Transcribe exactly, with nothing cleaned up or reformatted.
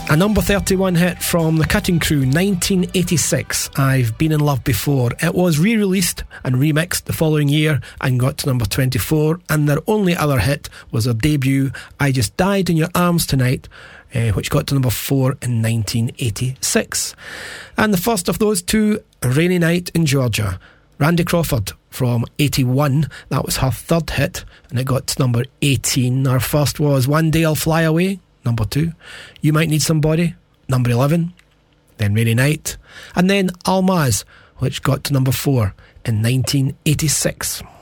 A number thirty-one hit from The Cutting Crew, nineteen eighty-six, I've Been in Love Before. It was re-released and remixed the following year and got to number twenty-four, and their only other hit was their debut, I Just Died in Your Arms Tonight, uh, which got to number four in nineteen eighty-six. And the first of those two, Rainy Night in Georgia. Randy Crawford from eighty-one, that was her third hit, and it got to number eighteen. Our first was One Day I'll Fly Away, number two. You Might Need Somebody, number eleven. Then Rainy Night. And then Almaz, which got to number four in nineteen eighty-six.